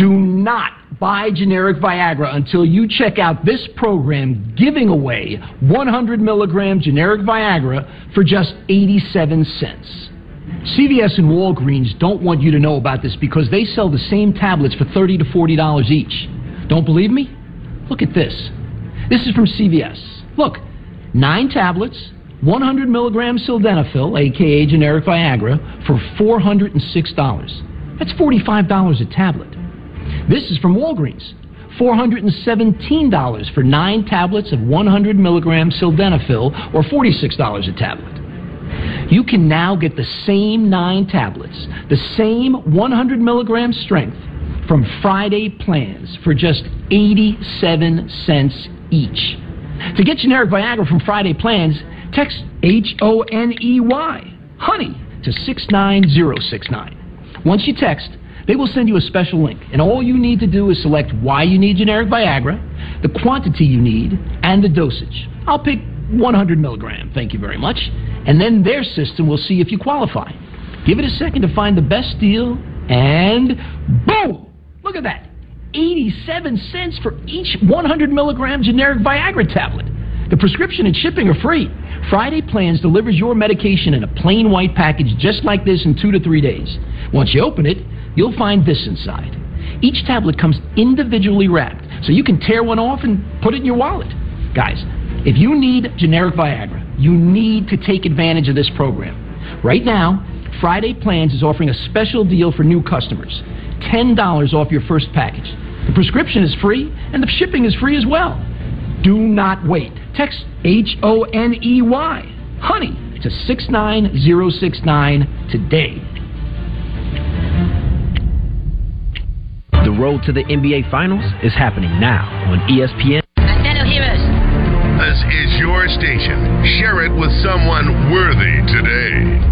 Do not buy generic Viagra until you check out this program giving away 100 milligram generic Viagra for just 87 cents. CVS and Walgreens don't want you to know about this because they sell the same tablets for $30 to $40 each. Don't believe me? Look at this. This is from CVS. Look, 9 tablets, 100 milligrams sildenafil, a.k.a. generic Viagra, for $406. That's $45 a tablet. This is from Walgreens. $417 for 9 tablets of 100 milligrams sildenafil, or $46 a tablet. You can now get the same 9 tablets, the same 100 milligram strength, from Friday Plans for just 87 cents each. To get generic Viagra from Friday Plans, text HONEY, honey, to 69069. Once you text, they will send you a special link, and all you need to do is select why you need generic Viagra, the quantity you need, and the dosage. I'll pick 100 milligram, thank you very much, and then their system will see if you qualify. Give it a second to find the best deal, and boom! Look at that. 87 cents for each 100 milligram generic Viagra tablet. The prescription and shipping are free. Friday Plans delivers your medication in a plain white package just like this in 2 to 3 days. Once you open it, you'll find this inside. Each tablet comes individually wrapped, so you can tear one off and put it in your wallet. Guys, if you need generic Viagra, you need to take advantage of this program. Right now, Friday Plans is offering a special deal for new customers. $10 off your first package. The prescription is free, and the shipping is free as well. Do not wait. Text HONEY, honey, to 69069 today. The road to the NBA Finals is happening now on ESPN. Nano Heroes. This is your station. Share it with someone worthy today.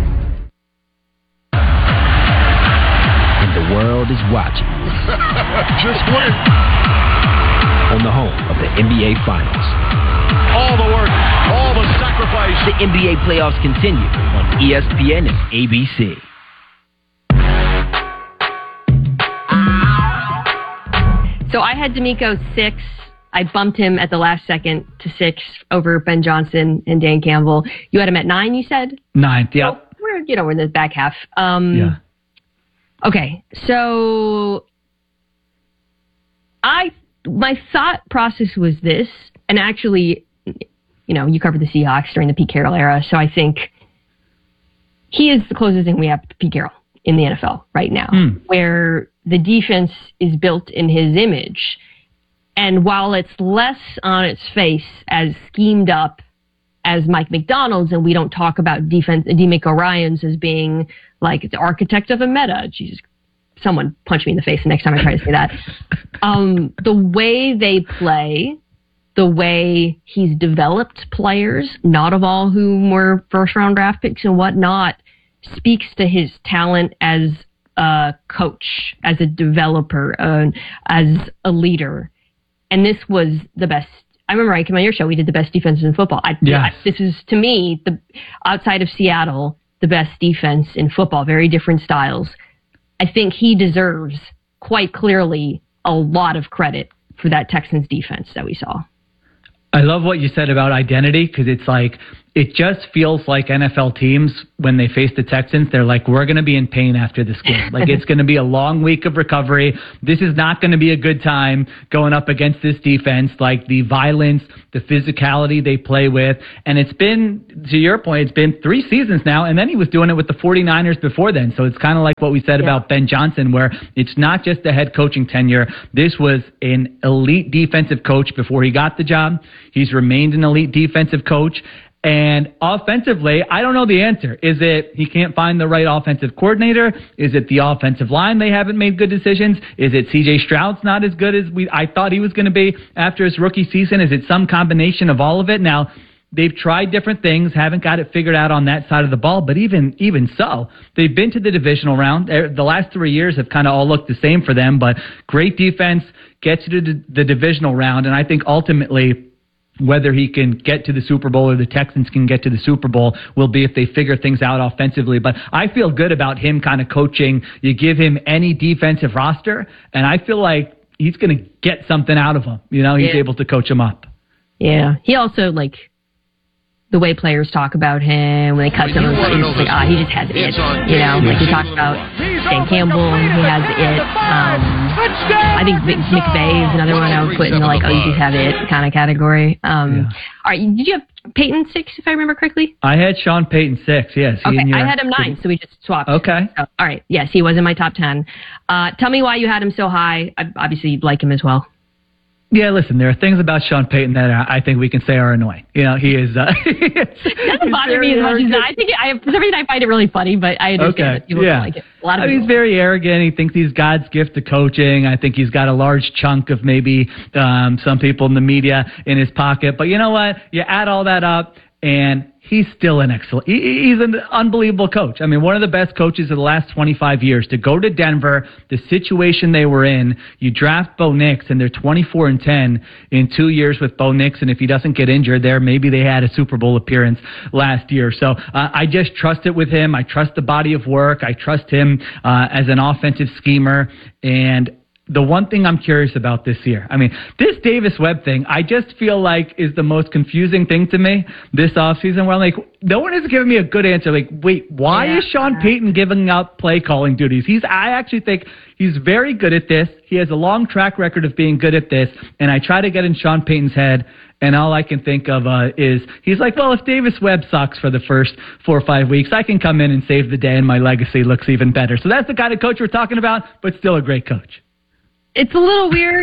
And the world is watching. Just wait. On the home of the NBA Finals. All the work, all the sacrifice. The NBA playoffs continue on ESPN and ABC. So I had D'Amico 6. I bumped him at the last second to 6 over Ben Johnson and Dan Campbell. You had him at 9, you said? 9th, yeah. So we're in the back half. Yeah. Okay, so my thought process was this, and actually, you covered the Seahawks during the Pete Carroll era, so I think he is the closest thing we have to Pete Carroll in the NFL right now, where the defense is built in his image. And while it's less on its face as schemed up as Mike McDonald's, and we don't talk about DeMeco Ryans as being like the architect of a meta. Jesus, someone punch me in the face the next time I try to say that. The way they play, the way he's developed players, not of all whom were first-round draft picks and whatnot, speaks to his talent as a coach, as a developer, as a leader. And this was the best. I remember I came on your show, we did the best defenses in football. This is, to me, outside of Seattle, the best defense in football, very different styles. I think he deserves, quite clearly, a lot of credit for that Texans defense that we saw. I love what you said about identity, because it's like, it just feels like NFL teams, when they face the Texans, they're like, we're going to be in pain after this game. Like, it's going to be a long week of recovery. This is not going to be a good time going up against this defense, like the violence, the physicality they play with. And it's been, to your point, it's been 3 seasons now, and then he was doing it with the 49ers before then. So it's kind of like what we said about Ben Johnson, where it's not just the head coaching tenure. This was an elite defensive coach before he got the job. He's remained an elite defensive coach. And offensively, I don't know the answer. Is it he can't find the right offensive coordinator? Is it the offensive line they haven't made good decisions? Is it C.J. Stroud's not as good as I thought he was going to be after his rookie season? Is it some combination of all of it? Now, they've tried different things, haven't got it figured out on that side of the ball, but even so, they've been to the divisional round. The last 3 years have kind of all looked the same for them, but great defense gets you to the divisional round, and I think ultimately whether he can get to the Super Bowl or the Texans can get to the Super Bowl will be if they figure things out offensively. But I feel good about him kind of coaching. You give him any defensive roster, and I feel like he's going to get something out of him. He's able to coach him up. Yeah. He also, the way players talk about him when they cut him, he just has it. He talks about Dan Campbell, he has it. I think McVay is another one I would put in the you just have it kind of category. All right, did you have Peyton 6, if I remember correctly? I had Sean Payton 6, yes. Okay, I had him 9, so we just swapped. Okay. So, all right, yes, he was in my top 10. Tell me why you had him so high. I obviously like him as well. Yeah, listen, there are things about Sean Payton that I think we can say are annoying. He is... it doesn't bother me as much as that. I think for some reason I find it really funny, but I understand that people don't like it. A lot of people. He's very arrogant. He thinks he's God's gift to coaching. I think he's got a large chunk of maybe some people in the media in his pocket. But you know what? You add all that up, and he's still an excellent... He's an unbelievable coach. I mean, one of the best coaches of the last 25 years. To go to Denver, the situation they were in, you draft Bo Nix, and they're 24-10 in 2 years with Bo Nix, and if he doesn't get injured there, maybe they had a Super Bowl appearance last year. So I just trust it with him. I trust the body of work. I trust him as an offensive schemer, and the one thing I'm curious about this year, this Davis-Webb thing, I just feel like is the most confusing thing to me this offseason, where no one has given me a good answer. Wait, why is Sean Payton giving up play calling duties? I actually think he's very good at this. He has a long track record of being good at this, and I try to get in Sean Payton's head, and all I can think of is he's like, well, if Davis-Webb sucks for the first 4 or 5 weeks, I can come in and save the day, and my legacy looks even better. So that's the kind of coach we're talking about, but still a great coach. It's a little weird.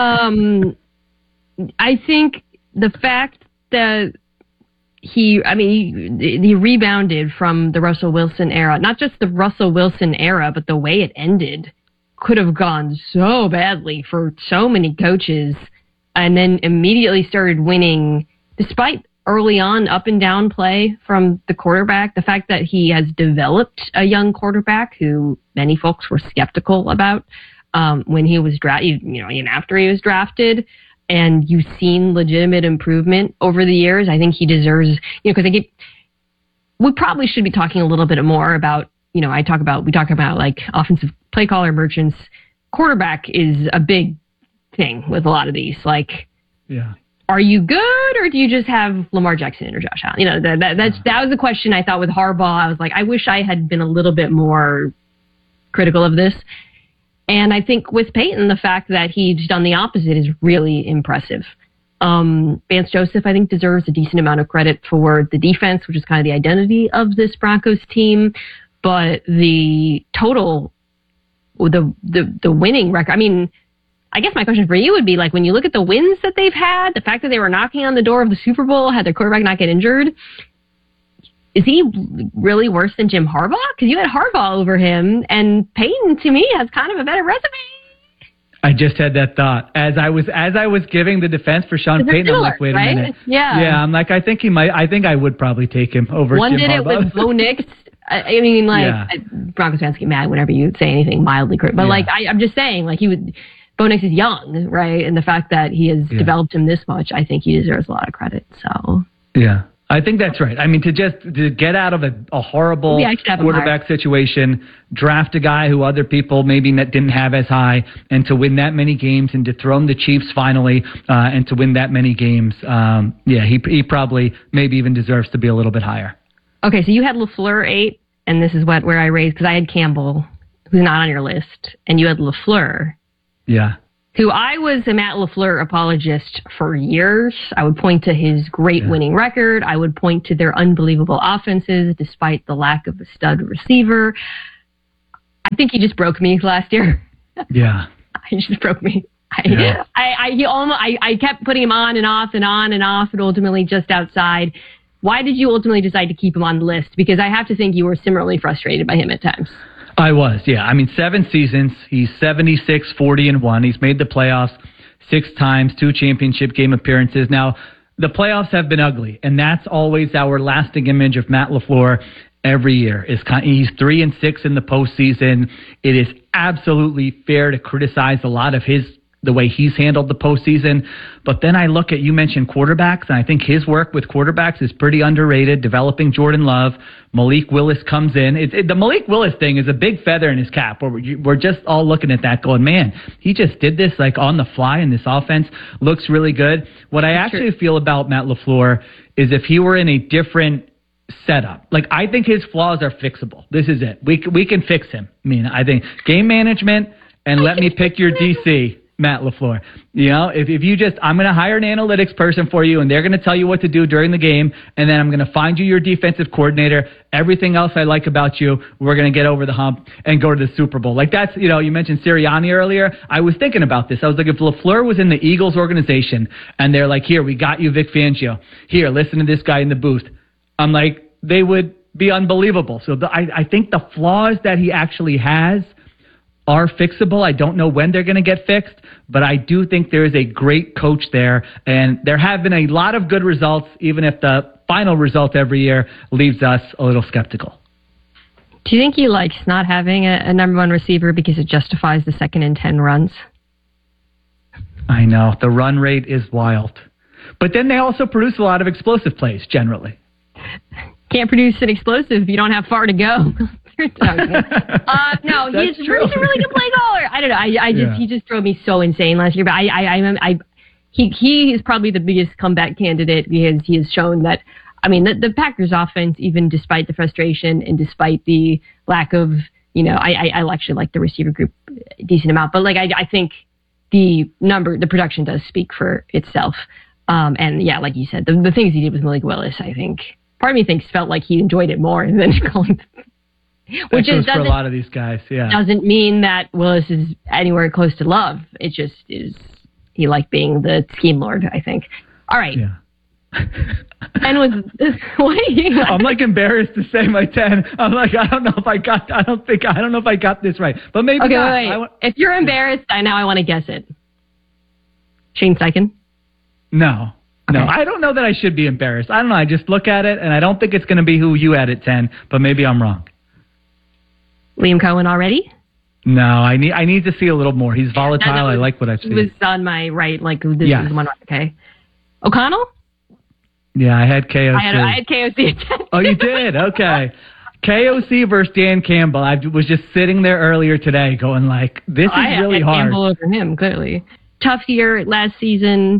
I think the fact that he rebounded from the Russell Wilson era, not just the Russell Wilson era, but the way it ended could have gone so badly for so many coaches, and then immediately started winning despite early on up and down play from the quarterback. The fact that he has developed a young quarterback who many folks were skeptical about when he was drafted, even after he was drafted, and you've seen legitimate improvement over the years. I think he deserves, because we probably should be talking a little bit more about, we talk about offensive play caller merchants. Quarterback is a big thing with a lot of these. Are you good, or do you just have Lamar Jackson or Josh Allen? That was the question I thought with Harbaugh. I was like, I wish I had been a little bit more critical of this. And I think with Peyton, the fact that he's done the opposite is really impressive. Vance Joseph, I think, deserves a decent amount of credit for the defense, which is kind of the identity of this Broncos team. But the total, the winning record, I guess my question for you would be, when you look at the wins that they've had, the fact that they were knocking on the door of the Super Bowl, had their quarterback not get injured, is he really worse than Jim Harbaugh? Because you had Harbaugh over him, and Peyton, to me, has kind of a better resume. I just had that thought as I was giving the defense for Sean Payton. Similar, I'm like, wait a minute. Yeah. I'm like, I think I would probably take him over One Jim Harbaugh. One did it with Bo Nix. Broncos fans get mad whenever you say anything mildly critical. But I'm just saying, Bo Nix is young, right? And the fact that he has developed him this much, I think he deserves a lot of credit. So yeah. I think that's right. To get out of a horrible quarterback situation, draft a guy who other people maybe didn't have as high, and to win that many games and dethrone the Chiefs finally, and to win that many games, he probably maybe even deserves to be a little bit higher. Okay, so you had LaFleur 8, and this is where I raised, because I had Campbell, who's not on your list, and you had LaFleur. Yeah. Who I was a Matt LaFleur apologist for years. I would point to his great winning record. I would point to their unbelievable offenses despite the lack of a stud receiver. I think he just broke me last year. Yeah. He just broke me. I kept putting him on and off and on and off, and ultimately just outside. Why did you ultimately decide to keep him on the list? Because I have to think you were similarly frustrated by him at times. I was, yeah. 7 seasons. He's 76-40-1. He's made the playoffs 6 times, 2 championship game appearances. Now, the playoffs have been ugly, and that's always our lasting image of Matt LaFleur every year. He's 3-6 in the postseason. It is absolutely fair to criticize a lot of his the way he's handled the postseason. But then I look at, you mentioned quarterbacks, and I think his work with quarterbacks is pretty underrated, developing Jordan Love. Malik Willis comes in. The Malik Willis thing is a big feather in his cap, where we're just all looking at that going, man, he just did this like on the fly, and this offense looks really good. What I actually feel about Matt LaFleur is if he were in a different setup, like I think his flaws are fixable. This is it. We can fix him. I mean, I think game management, and let me pick your DC, Matt LaFleur. You know, if you just, I'm going to hire an analytics person for you, and they're going to tell you what to do during the game, and then I'm going to find you your defensive coordinator. Everything else I like about you, we're going to get over the hump and go to the Super Bowl. Like that's, you know, you mentioned Sirianni earlier. I was thinking about this. I was like, if LaFleur was in the Eagles organization, and they're like, here, we got you Vic Fangio. Here, listen to this guy in the booth. I'm like, they would be unbelievable. So I think the flaws that he actually has are fixable. I don't know when they're going to get fixed, but I do think there is a great coach there, and there have been a lot of good results, even if the final result every year leaves us a little skeptical. Do you think he likes not having a number one receiver because it justifies the 2nd and 10 runs? I know. The run rate is wild. But then they also produce a lot of explosive plays, generally. Can't produce an explosive if you don't have far to go. No, he's a really good play caller. I don't know. He just drove me so insane last year. But he is probably the biggest comeback candidate because he has shown that. I mean, the Packers offense, even despite the frustration and despite the lack of, you know, I actually like the receiver group a decent amount, but like I think the production does speak for itself. And yeah, like you said, the things he did with Malik Willis, I think part of me felt like he enjoyed it more than calling. Which is for a lot of these guys, yeah. Doesn't mean that Willis is anywhere close to Love. It just is. He liked being the scheme lord, I think. All right. Yeah. And what are you? I'm like embarrassed to say my 10. I'm like, I don't know if I got this right, but maybe okay, not. Wait. If you're embarrassed, I want to guess it. Shane Steichen? No. Okay. No, I don't know that I should be embarrassed. I don't know. I just look at it, and I don't think it's going to be who you had at 10, but maybe I'm wrong. Liam Cohen already? No, I need to see a little more. He's volatile. I like what I've seen. He was on my right, like this is one. Okay. O'Connell? Yeah, I had KOC. I had KOC at 10. Oh, you did? Okay. KOC versus Dan Campbell. I was just sitting there earlier today going like, this is really hard. I had Campbell over him, clearly. Tough year last season.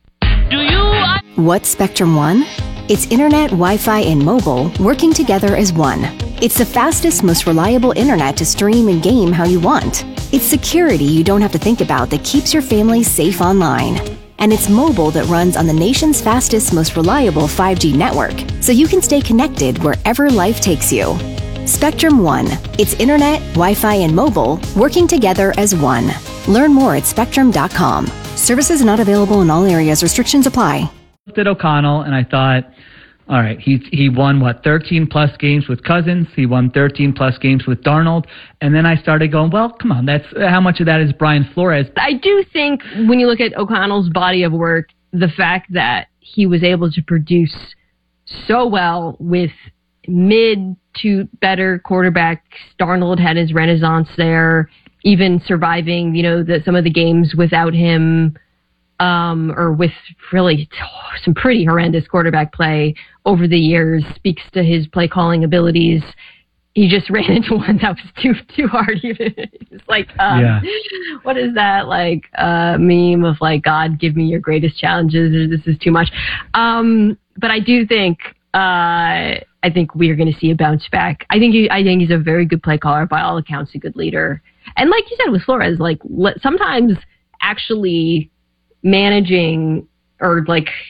What's Spectrum One? It's internet, Wi-Fi, and mobile working together as one. It's the fastest, most reliable internet to stream and game how you want. It's security you don't have to think about that keeps your family safe online. And it's mobile that runs on the nation's fastest, most reliable 5G network, so you can stay connected wherever life takes you. Spectrum One. It's internet, Wi-Fi, and mobile working together as one. Learn more at spectrum.com. Services not available in all areas. Restrictions apply. Looked at O'Connell and I thought, all right, he won 13 plus games with Cousins. He won 13 plus games with Darnold. And then I started going, well, come on, that's how much of that is Brian Flores? I do think when you look at O'Connell's body of work, the fact that he was able to produce so well with mid to better quarterbacks, Darnold had his renaissance there, even surviving, some of the games without him. Or with really some pretty horrendous quarterback play over the years, speaks to his play calling abilities. He just ran into one that was too hard. It's like, what is that meme of like, God, give me your greatest challenges, or this is too much. But I do think I think we are going to see a bounce back. I think he's a very good play caller, by all accounts, a good leader. And like you said with Flores, sometimes actually managing or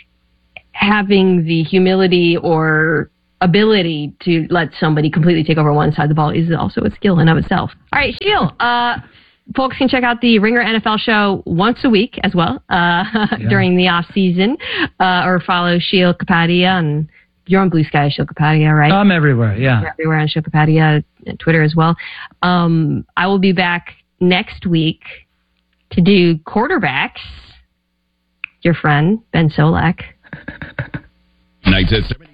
having the humility or ability to let somebody completely take over one side of the ball is also a skill in of itself. All right, Sheil, folks can check out the Ringer NFL show once a week as well during the off season, or follow Sheil Kapadia, and you're on Blue Sky, Sheil Kapadia, right? I'm everywhere, yeah. You're everywhere on Sheil Kapadia, Twitter as well. I will be back next week to do quarterbacks. Your friend, Ben Solak. Nights at 7.